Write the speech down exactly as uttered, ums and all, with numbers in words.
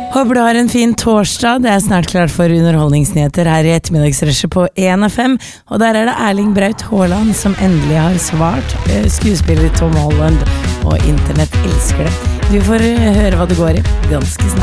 Håper du har en fin torsdag. Det er snart klart for underholdningsnyheter her i ettermiddagsrushet på en F M. Og der er det Erling Braut Haaland som endelig har svart. Skuespiller Tom Holland og internett elsker det. Du får høre hva det går i ganske snart.